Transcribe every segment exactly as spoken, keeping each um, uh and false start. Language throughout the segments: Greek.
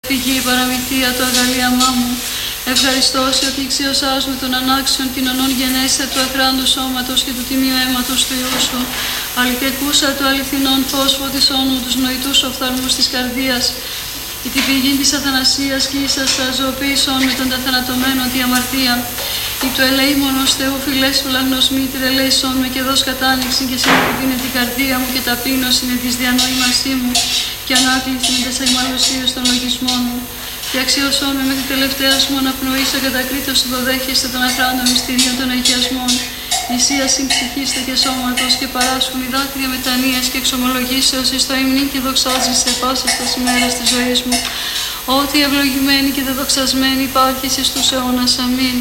πηγή, παραμυθία, το αγαλίαμά μου. Ευχαριστώ σε ότι αξιώσας με των ανάξιων κοινωνών γενέσαι του αχράντου σώματος και του τιμίου αίματος του Υιού σου. Αληθεκούσα του αληθινών φως φωτισών μου τους νοητούς οφθαλμούς της καρδίας. Η την πηγή της αθανασίας και ίσας ζωοποίησον με τον ταθανατωμένων τη αμαρτία. Η του ελεήμονος Θεού φιλές ουλαγνός μήτρε ελέησον με και δώσ' κατάνοιξη και συνεπιδίνε την καρδία μου και ταπείνωση είναι της διανοήμασή μου και ανάκληση με τις αγμαλωσίες των λογισμών μου. Και αξιώσον με μέχρι τελευταίας μου αναπνοήσα κατακρίτως υποδέχεστε των αχράντων μυστηρίων των αγιασμών. Ισίαση ψυχήστε και σώματος και παράσχουν οι δάκρυα μετανοίας και εξομολογήσεως εις το υμνήν και δοξάζεις σε πάσας τας ημέρας της ζωής μου. Ότι ευλογημένη και δεδοξασμένη υπάρχεις εις τους αιώνας. Αμήν.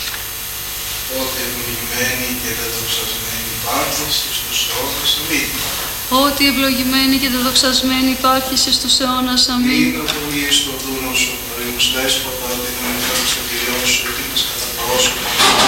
Ότι ευλογημένη και δεδοξασμένη υπάρχεις εις τους αιώνας. Αμήν. Ότι ευλογημένη και δεδοξασμένη υπάρχεις εις τους αιώνας. Αμήν. Μην απολύεις το δούνο σου, προήμους δέσποτα, δυναμικά της αγγελιών σου, εκείνες κατά τα όσου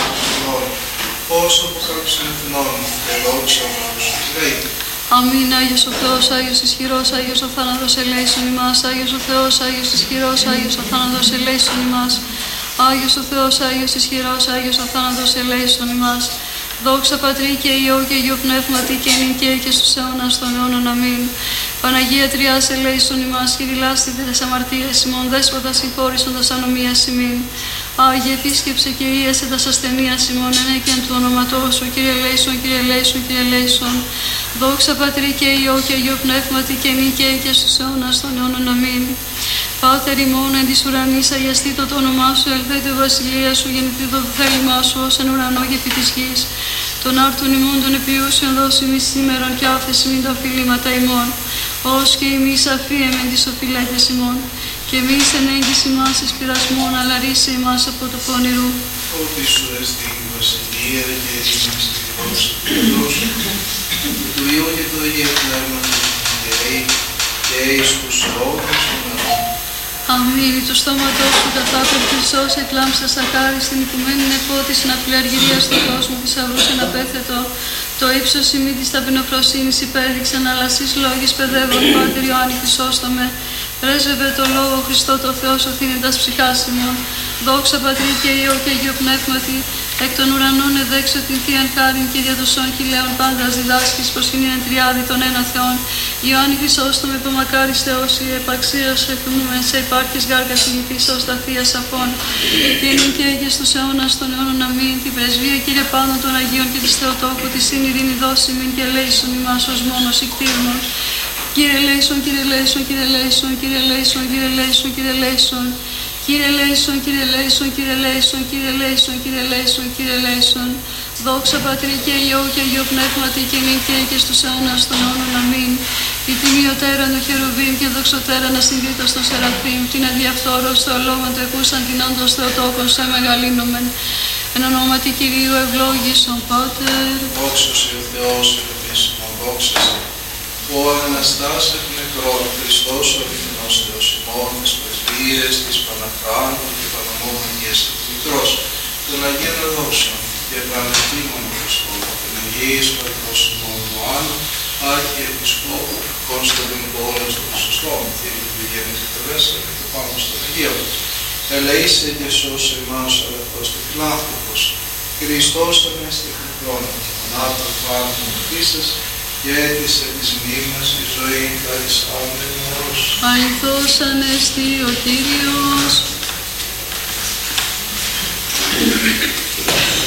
των όσο αποκάλυψε εθνών και δόξα μας λέει. Αμήν. Άγιος ο Θεός, Άγιος ισχυρός, Άγιος ο θάνατος ελέησον ημάς. Άγιος ο Θεός, Άγιος ισχυρός, Άγιος ο θάνατος ελέησον ημάς. Άγιος ο Θεός, Άγιος ισχυρός, Άγιος ο θάνατος ελέησον ημάς. Δόξα Πατρί και Υιό και Υιό Πνεύματι και νυν και και στους αιώνας των αιώνων. Αμήν. Παναγία Τριάς ελέησον ημάς, κηρυλάστη τες αμαρτίες ημών, δέσποτα συγχώρησον τας ανομίας ημίν. Άγιε επίσκεψε και ίεσε τας ασθενείας ημών, ενέκαιαν του ονοματός σου, Κύριε ελέησον, Κύριε ελέησον, Κύριε ελέησον. Δόξα Πατρί και Υιό και Υιό Πνεύματι και νυν και και στους αιώνας των αιώνων. Αμήν. Πάτερ ημών εν της ουρανής, αγιαστήτω το όνομά σου, ελθέτω η βασιλεία σου, γεννηθήτω το θέλημά σου, ως εν ουρανό και επί της γης. Τον άρτον ημών των επιούσιων δώσει ημίς σήμερον και άφεση μην τα οφειλήματα ημών, ως και ημίς αφίεμεν τις οφειλέτες ημών. Και εμείς εν έγκυση ημάς εις πειρασμών, αλλά ρίσε ημάς από το πονηρού. Ότι σου εστίν η βασιλεία και η δύναμη στη δόξα του Θεού και του Υιού και του Αγίου Πνεύματος και ει και εις τους αιώνας των αιώνων. Αμήν. Του στόματός σου καθάπερ Χριστός εκλάμψα σακάρι στην οικουμένη νεφώτης να φιλαργυρία στον κόσμο θησαυρούς εν απέθετο. Το ύψος ημί της ταπεινοφροσύνης υπέδειξαν, αλλά σεις λόγης παιδεύων Πάτερ Ιωάννη Χρυσόστομε. Πρέσβευε το Λόγο Χριστό το Θεό σωθήνεντας ψυχάς ημών. Δόξα Πατρί και Υιό και Υιό Πνεύματι, εκ των ουρανών εδέξω την Θείαν Χάριν και δια των σών χιλέων πάντας διδάσκεις πως είναι εν τριάδη των ένα Θεών. Ιωάννη Χρυσόστομε, υπομακάρις Θεός, η επαξίως εχμούμεν σε υπάρχεις γάρκας ηγηθής ως τα Θεία Σαφών. Και νυν και έγες στους αιώνας των αιώνων. Αμήν. Την πρεσβεία Κύριε πάνω των Αγίων και της Θεοτόκου, της συν ειρήνη δώσει μην και ελέησον ημάς ως μόνος ικτήρμον. Κύριε λέησον, Κύριε λέησον, Κύριε λέησον, Κύριε λέησον, Κύριε λέησον, Κύριε λέησον. Κύριε λέησον, Κύριε λέησον, Κύριε λέησον, Κύριε λέησον, Κύριε λέησον, Κύριε λέησον. Δόξα Πατρί και Υιό και Υιό Πνεύματι και νυν και και στους αιώνας των αιώνων. Αμήν. Η τιμιωτέραν του Χερουβίμ και δοξωτέραν ασυνδήτως των Σεραφείμ, την αδιαφθόρος το ολόγων του εκούσαν την όντως Θεοτόκον σε μεγαλύνομεν. Εν ονόματι Κυρίου ευλόγησον Πάτερ. Δόξα σε ο Θεός ελπίσιμον, δόξα σε. Ο Αναστάς εκ νεκρών, Χριστός ο αληθινός Θεός ημών, τις πρεσβείες, τις Παναχράντων και Παναμόμαγιες εκ μικρός, των Αγίων Αδόξεων και Πανεπίμων Χριστό, των Αγίης Πατρός ημών Ιωάννου, Άρχιε Επισκόπου, Κωνσταντίνου Πόλεως των Σωστών, Κύριε του Γέννη Εκτελέσσα και το πάνω στον Αγίο. Ελεήσε και σώσε εμάς ο αδελφός και φιλάνθρωπος, Χριστός ανέστη εκ νεκρών, και τον άπλο θάνατον κτίσας, και έτησε της μνήμας η ζωή χαρισάμενος. Αληθώς ανέστη ο Κύριος.